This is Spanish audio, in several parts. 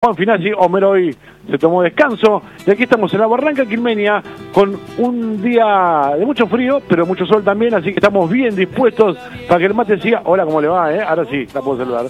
Juan Finazzi. Homero hoy se tomó descanso. Y aquí estamos en la Barranca Quilmenia con un día de mucho frío, pero mucho sol también. Así que estamos bien dispuestos para que el mate siga. Hola, ¿cómo le va? Ahora sí, la puedo saludar.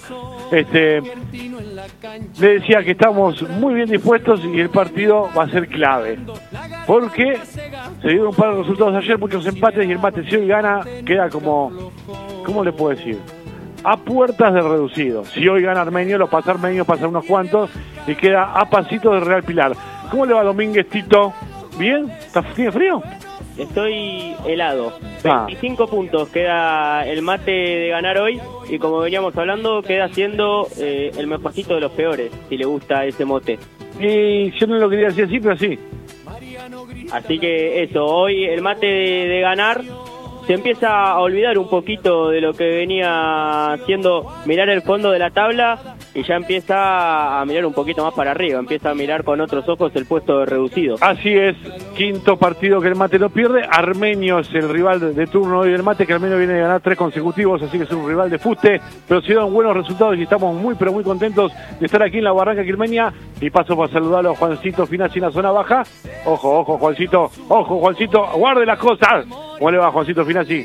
Le decía que estamos muy bien dispuestos y el partido va a ser clave. Porque se dieron un par de resultados ayer, muchos empates, y el mate si hoy gana, queda como, ¿cómo le puedo decir? A puertas de reducido. Si hoy gana Armenio, los pasa Armenio, pasa unos cuantos y queda a pasito de Real Pilar. ¿Cómo le va, Domínguez, Tito? ¿Bien? ¿Tiene frío? Estoy helado. 25 puntos queda el mate de ganar hoy, y como veníamos hablando, queda siendo el mejorcito de los peores, si le gusta ese mote. Y yo no lo quería decir así, pero sí. Así que eso, hoy el mate de ganar se empieza a olvidar un poquito de lo que venía haciendo, mirar el fondo de la tabla, y ya empieza a mirar un poquito más para arriba, empieza a mirar con otros ojos el puesto reducido. Así es, quinto partido que el mate no pierde. Armenio es el rival de turno hoy del mate, que Armenio viene de ganar 3 consecutivos, así que es un rival de fuste, pero se dieron buenos resultados y estamos muy pero muy contentos de estar aquí en la Barranca Quilmenia. Y paso para saludarlo a Juancito Finazzi en la zona baja. Ojo, Juancito, guarde las cosas. ¿Cómo le va, Juancito Finazzi?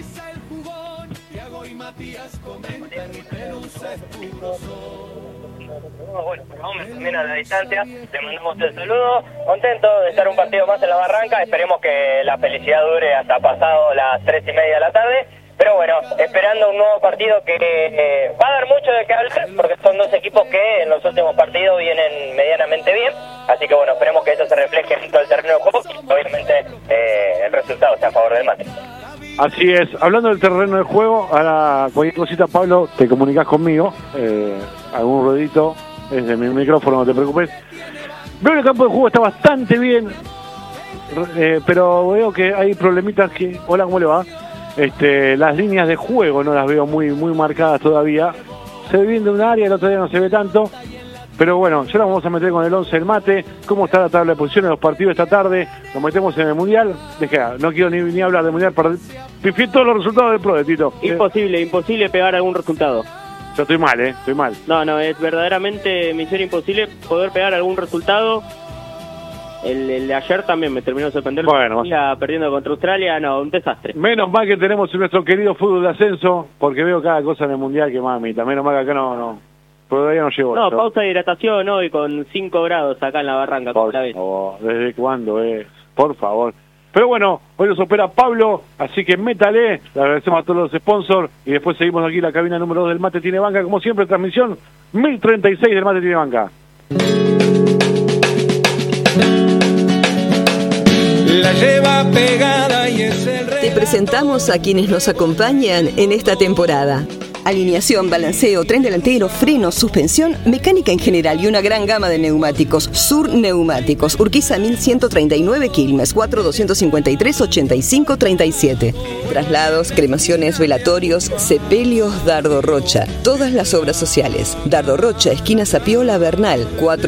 Bueno, vamos también a la distancia, le mandamos el saludo, contento de estar un partido más en la Barranca, esperemos que la felicidad dure hasta pasado las 3:30 de la tarde, pero bueno, esperando un nuevo partido que va a dar mucho de qué hablar, porque son dos equipos que en los últimos partidos vienen medianamente bien, así que bueno, esperemos que eso se refleje en todo el terreno de juego y obviamente el resultado sea a favor del mate. Así es, hablando del terreno de juego, ahora cualquier cosita, Pablo, te comunicas conmigo, algún ruedito, es de mi micrófono, no te preocupes. Veo que el campo de juego está bastante bien, pero veo que hay problemitas que... Hola, ¿cómo le va? Las líneas de juego no las veo muy marcadas todavía. Se ve bien de un área, el otro día no se ve tanto. Pero bueno, ya nos vamos a meter con el 11 del mate. ¿Cómo está la tabla de posiciones de los partidos esta tarde? Nos metemos en el Mundial. No quiero ni hablar del Mundial. Pifié todos los resultados del PRO, Tito. Imposible pegar algún resultado. Yo estoy mal, estoy mal. No, es verdaderamente misión imposible poder pegar algún resultado. El de ayer también me terminó de sorprender. Bueno, perdiendo contra Australia, un desastre. Menos mal que tenemos nuestro querido fútbol de ascenso, porque veo cada cosa en el Mundial que mamita. Menos mal que acá no. Todavía no llegó. No, pausa de hidratación hoy con 5 grados acá en la Barranca. Por favor, ¿desde cuándo es? Por favor. Pero bueno, hoy nos opera Pablo, así que métale. Le agradecemos a todos los sponsors y después seguimos aquí la cabina número 2 del Mate Tiene Banca. Como siempre, transmisión 1036 del Mate Tiene Banca. La lleva pegada y es el rey. Te presentamos a quienes nos acompañan en esta temporada. Alineación, balanceo, tren delantero, freno, suspensión, mecánica en general y una gran gama de neumáticos. Sur Neumáticos, Urquiza 1139 Quilmes, 4253-8537. Traslados, cremaciones, velatorios, sepelios, Dardo Rocha. Todas las obras sociales. Dardo Rocha, esquina Sapiola Bernal,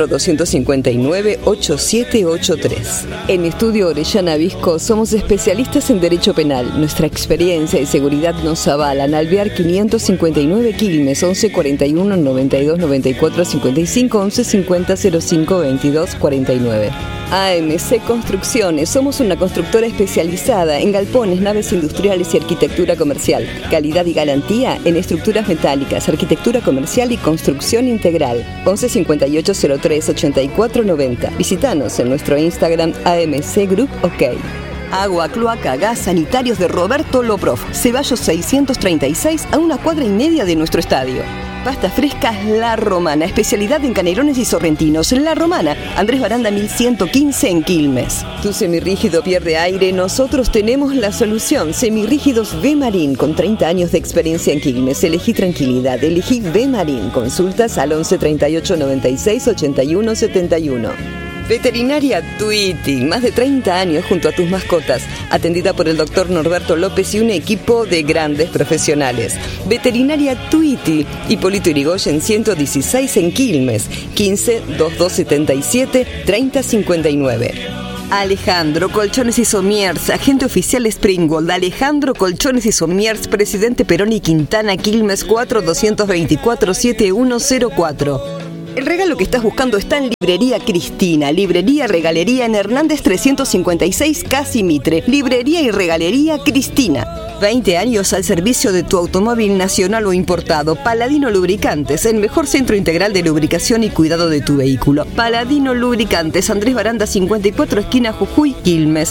4259-8783. En Estudio Orellana Visco somos especialistas en Derecho Penal. Nuestra experiencia y seguridad nos avalan. Alvear 559 Quilmes, 1141 92 94 55 11 50 05 22 49. AMC Construcciones, somos una constructora especializada en galpones, naves industriales y arquitectura comercial. Calidad y garantía en estructuras metálicas, arquitectura comercial y construcción integral. 11 58 03 84 90. Visítanos en nuestro Instagram AMC Group OK. Agua, cloaca, gas, sanitarios de Roberto Loprof, Ceballos 636, a 1 cuadra y media de nuestro estadio. Pastas frescas La Romana, especialidad en canelones y sorrentinos. La Romana, Andrés Baranda 1115 en Quilmes. Tu semirrígido pierde aire, nosotros tenemos la solución. Semirrígidos V Marín, con 30 años de experiencia en Quilmes. Elegí tranquilidad, elegí V Marín. Consultas al 11 38 96 81 71. Veterinaria Tuiti, más de 30 años junto a tus mascotas, atendida por el doctor Norberto López y un equipo de grandes profesionales. Veterinaria Tuiti, Hipólito Yrigoyen 116 en Quilmes, 15 2277 3059. Alejandro Colchones y Somiers, agente oficial Springgold. Alejandro Colchones y Somiers, presidente Perón y Quintana, Quilmes 4224-7104. El regalo que estás buscando está en Librería Cristina, librería regalería en Hernández 356 Casi Mitre. Librería y regalería Cristina. 20 años al servicio de tu automóvil nacional o importado. Paladino Lubricantes, el mejor centro integral de lubricación y cuidado de tu vehículo. Paladino Lubricantes, Andrés Baranda 54, esquina Jujuy, Quilmes,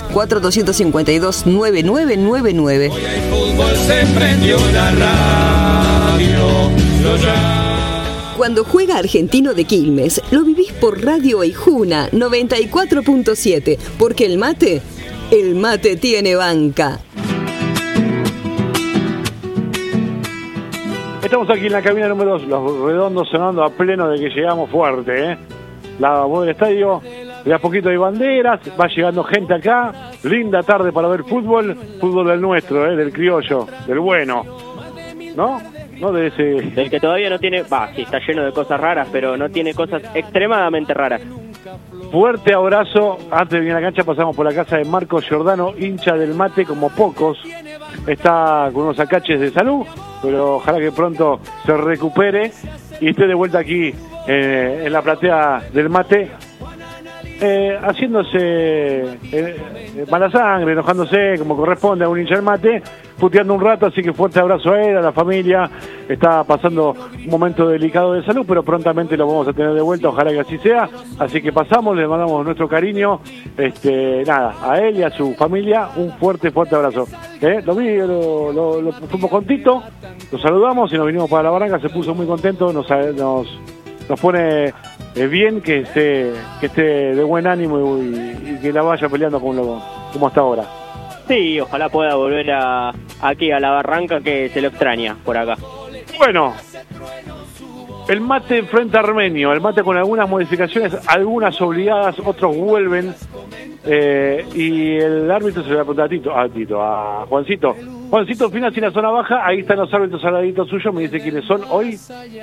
4252-9999. Hoy el fútbol se prendió la radio. Cuando juega Argentino de Quilmes, lo vivís por Radio Aijuna 94.7, porque el mate tiene banca. Estamos aquí en la cabina número 2, los redondos sonando a pleno de que llegamos fuerte, ¿eh? La voz del estadio, de a poquito hay banderas, va llegando gente acá, linda tarde para ver fútbol del nuestro, del criollo, del bueno, ¿no? No de ese... Del que todavía no tiene... sí, está lleno de cosas raras, pero no tiene cosas extremadamente raras. Fuerte abrazo. Antes de venir a la cancha pasamos por la casa de Marcos Giordano, hincha del mate como pocos. Está con unos acaches de salud, pero ojalá que pronto se recupere y esté de vuelta aquí en la platea del mate, haciéndose mala sangre, enojándose como corresponde a un hincha del mate, puteando un rato. Así que fuerte abrazo a él, a la familia. Está pasando un momento delicado de salud, pero prontamente lo vamos a tener de vuelta, ojalá que así sea. Así que pasamos, le mandamos nuestro cariño, a él y a su familia un fuerte abrazo. Lo fuimos con Tito, lo saludamos y nos vinimos para la barranca. Se puso muy contento, nos pone bien que esté de buen ánimo y que la vaya peleando como hasta ahora. Sí, ojalá pueda volver aquí a la barranca, que se lo extraña por acá. Bueno, el mate frente a Armenio, el mate con algunas modificaciones, algunas obligadas, otros vuelven, y el árbitro se le va a preguntar a Juancito. Juancito, final sin la zona baja, ahí están los árbitros al ladito suyo, me dice quiénes son hoy.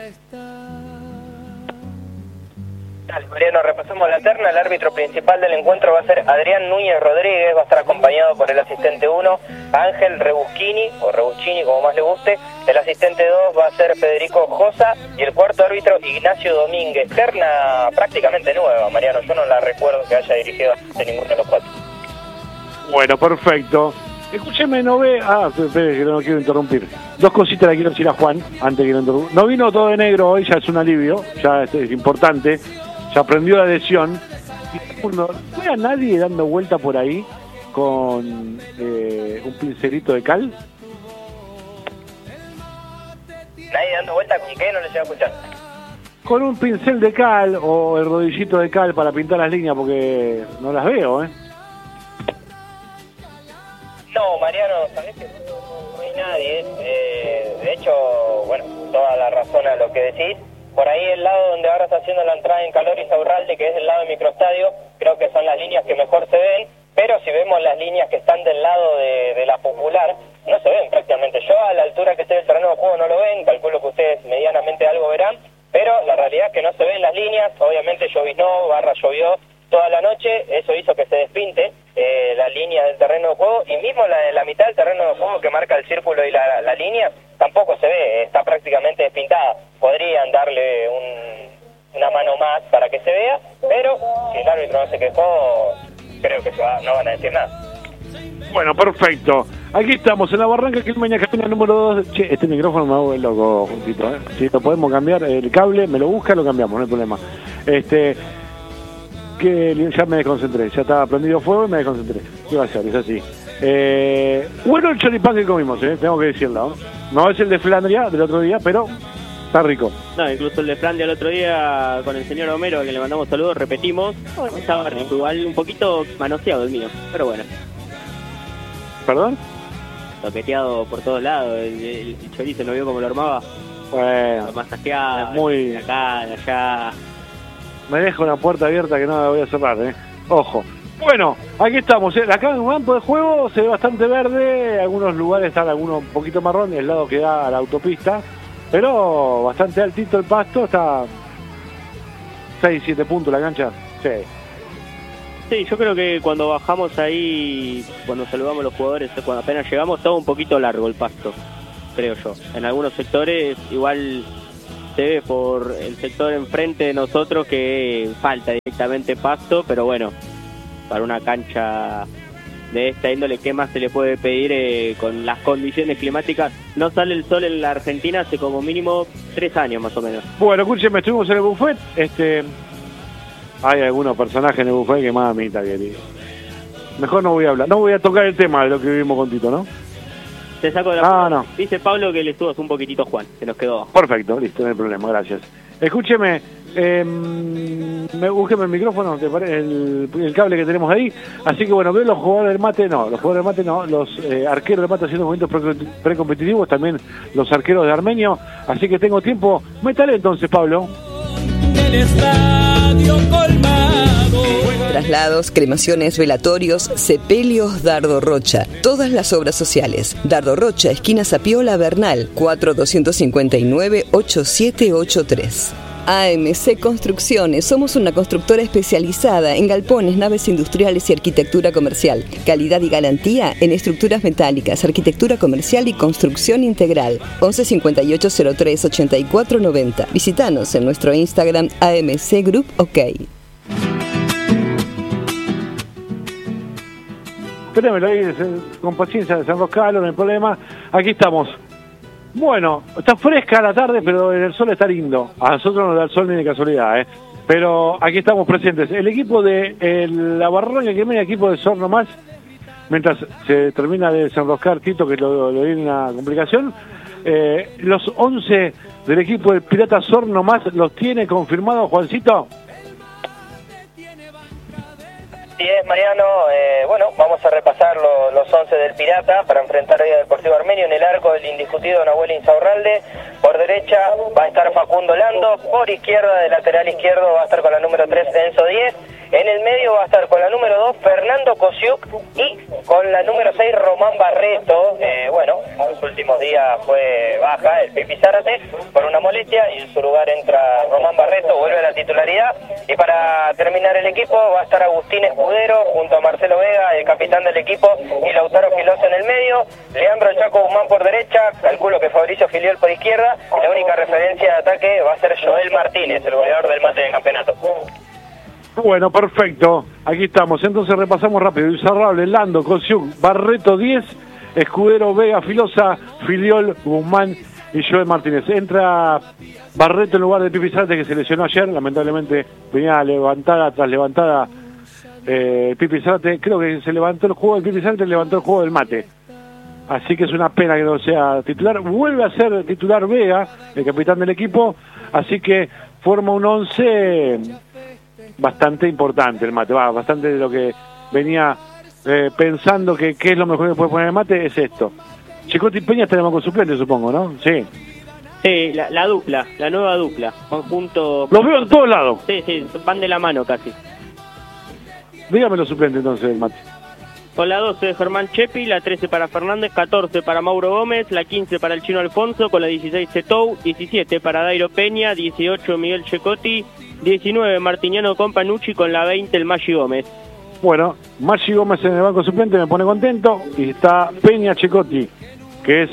Dale, Mariano, repasamos la terna. El árbitro principal del encuentro va a ser Adrián Núñez Rodríguez, va a estar acompañado por el asistente 1, Ángel Rebuschini, o Rebuschini como más le guste. El asistente 2 va a ser Federico Josa y el cuarto árbitro Ignacio Domínguez. Terna prácticamente nueva, Mariano, yo no la recuerdo que haya dirigido a ninguno de los cuatro. Bueno, perfecto. Escúcheme, no ve... espere, que no quiero interrumpir. Dos cositas le quiero decir a Juan, antes que lo interrumpa. No vino todo de negro hoy, ya es un alivio, ya es importante. Se aprendió la lesión. Y segundo, ¿no hay a nadie dando vuelta por ahí con un pincelito de cal? ¿Nadie dando vuelta con qué? No le llega a escuchar. Con un pincel de cal o el rodillito de cal para pintar las líneas, porque no las veo, No, Mariano, sabés que no hay nadie. De hecho, bueno, toda la razón a lo que decís. Por ahí el lado donde ahora está haciendo la entrada en calor y Saurralde, que es el lado del microestadio, creo que son las líneas que mejor se ven, pero si vemos las líneas que están del lado de la Popular, no se ven prácticamente. Yo a la altura que estoy del terreno de juego no lo ven, calculo que ustedes medianamente algo verán, pero la realidad es que no se ven las líneas. Obviamente llovió toda la noche, eso hizo que se despinte la línea del terreno de juego, y mismo la mitad del terreno de juego que marca el círculo y la línea tampoco se ve, está prácticamente despintada. Podrían darle una mano más para que se vea, pero si el árbitro no se quejó, creo que no van a decir nada. Bueno, perfecto. Aquí estamos en la barranca, Quilmes, cabina número 2. Che, este micrófono me hago el loco, juntito, Si lo podemos cambiar, el cable, me lo busca, lo cambiamos, no hay problema. Que ya me desconcentré, ya estaba prendido fuego y me desconcentré. ¿Qué va a ser? Es así. Bueno, el choripán que comimos, tengo que decirlo. No es el de Flandria del otro día, pero está rico. No, incluso el de Flandria el otro día con el señor Homero, a quien le mandamos saludos, repetimos. Bueno, estaba rico, igual un poquito manoseado el mío, pero bueno. ¿Perdón? Toqueteado por todos lados, el chorizo, ¿no vio cómo lo armaba? Bueno, lo masajeaba, muy... de acá, de allá. Me dejo una puerta abierta que no la voy a cerrar, Ojo. Bueno, aquí estamos. Acá en un campo de juego se ve bastante verde. Algunos lugares están un poquito marrón, el lado que da a la autopista. Pero bastante altito el pasto. Está 6-7 puntos la cancha. Sí. Sí, yo creo que cuando bajamos ahí, cuando saludamos a los jugadores, cuando apenas llegamos, estaba un poquito largo el pasto, creo yo. En algunos sectores igual se ve por el sector enfrente de nosotros que falta directamente pasto, pero bueno, para una cancha de esta índole, ¿qué más se le puede pedir con las condiciones climáticas? No sale el sol en la Argentina hace como mínimo 3 años más o menos. Bueno, escúcheme, estuvimos en el buffet, hay algunos personajes en el buffet que mamita querido. Mejor no voy a hablar, no voy a tocar el tema de lo que vivimos con Tito, ¿no? Te saco de la no. Dice Pablo que le estuvo un poquitito Juan, se nos quedó. Perfecto, listo, no hay problema, gracias. Escúcheme, búsqueme el micrófono, el cable que tenemos ahí. Así que bueno, veo los jugadores del mate, los arqueros del mate haciendo movimientos precompetitivos, también los arqueros de Armenio. Así que tengo tiempo. Métale entonces, Pablo. El estadio colmado. Traslados, cremaciones, velatorios, sepelios, Dardo Rocha. Todas las obras sociales. Dardo Rocha, esquina Zapiola, Bernal, 4259-8783. AMC Construcciones. Somos una constructora especializada en galpones, naves industriales y arquitectura comercial. Calidad y garantía en estructuras metálicas, arquitectura comercial y construcción integral. 11 58 03 84 90. Visítanos en nuestro Instagram AMC Group OK. Espérenmelo ahí, con paciencia, desenroscalo, no hay problema. Aquí estamos. Bueno, está fresca la tarde, pero el sol está lindo. A nosotros no nos da el sol ni de casualidad, Pero aquí estamos presentes. El equipo de la Barranca que viene, equipo de Sorno Más, mientras se termina de desenroscar Tito, que lo viene una complicación, los 11 del equipo del Pirata Sorno Más los tiene confirmados, Juancito. Así es, Mariano. Bueno, vamos a repasar los 11 del Pirata para enfrentar hoy al Deportivo Armenio. En el arco, el indiscutido Nahuel Insaurralde. Por derecha va a estar Facundo Lando. Por izquierda, de lateral izquierdo, va a estar con la número 3 Enzo 10. En el medio va a estar con la número 2 Fernando Kosiuk y con la número 6 Román Barreto. Bueno, en los últimos días fue baja el Pipi Zárate por una molestia y en su lugar entra Román Barreto, vuelve a la titularidad. Y para terminar el equipo va a estar Agustín Escudero junto a Marcelo Vega, el capitán del equipo, y Lautaro Filoso en el medio. Leandro Chaco Guzmán por derecha, calculo que Fabricio Filiol por izquierda. La única referencia de ataque va a ser Joel Martínez, el goleador del mate del campeonato. Bueno, perfecto. Aquí estamos. Entonces repasamos rápido. Insaurralde, Lando, Kosiuk, Barreto 10, Escudero, Vega, Filosa, Filiol, Guzmán y Joel Martínez. Entra Barreto en lugar de Pipi Zárate, que se lesionó ayer. Lamentablemente venía levantada tras levantada Pipi Zárate. Creo que se levantó el juego del Pipi Zárate, levantó el juego del mate. Así que es una pena que no sea titular. Vuelve a ser titular Vega, el capitán del equipo. Así que forma un 11... bastante importante el mate, bastante de lo que venía pensando que es lo mejor que puede poner el mate, es esto. Chicote y Peña está en el banco suplente, supongo, ¿no? Sí. Sí, la dupla, la nueva dupla, conjunto... Los veo en todos lados. Sí, van de la mano casi. Dígame los suplentes entonces del mate. Con la 12 Germán Chepi, la 13 para Fernández, 14 para Mauro Gómez, la 15 para el Chino Alfonso, con la 16 Cetou, 17 para Dairo Peña, 18 Miguel Checotti, 19 Martiniano Companucci, con la 20 el Maggi Gómez. Bueno, Maggi Gómez en el banco suplente me pone contento, y está Peña Checotti, que es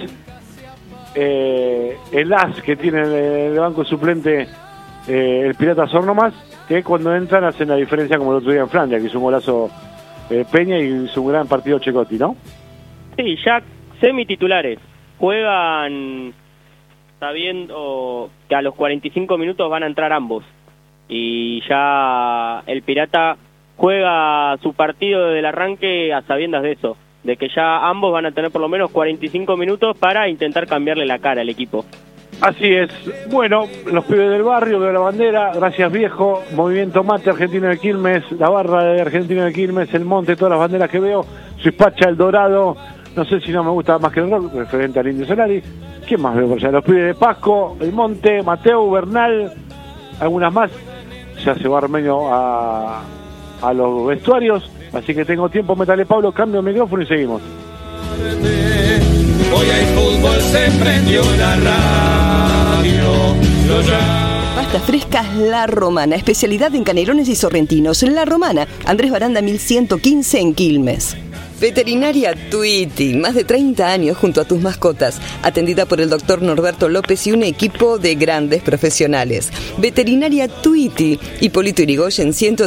el as que tiene el banco suplente el Pirata Sorno Más, que cuando entran hacen la diferencia, como el otro día en Flandia, que hizo un golazo Peña y hizo un gran partido Checotti, ¿no? Sí, ya semititulares. Juegan sabiendo que a los 45 minutos van a entrar ambos. Y ya el Pirata juega su partido desde el arranque a sabiendas de eso, de que ya ambos van a tener por lo menos 45 minutos para intentar cambiarle la cara al equipo. Así es. Bueno, los pibes del barrio, veo la bandera, gracias viejo, Movimiento Mate, Argentino de Quilmes, la barra de Argentino de Quilmes, el Monte, todas las banderas que veo, Suispacha, El Dorado, no sé si no me gusta más que el rock, referente al Indio Solari. ¿Quién más veo por allá? Los pibes de Pasco, El Monte, Mateo, Bernal, algunas más. Ya se va Armenio a los vestuarios, así que tengo tiempo, métale Pablo, cambio el micrófono y seguimos. Hoy el fútbol se prendió la radio. Pastas frescas La Romana, especialidad en canelones y sorrentinos. La Romana, Andrés Baranda 1115 en Quilmes. Veterinaria Twitty, más de 30 años junto a tus mascotas, atendida por el doctor Norberto López y un equipo de grandes profesionales. Veterinaria Twitty, Hipólito Yrigoyen 130.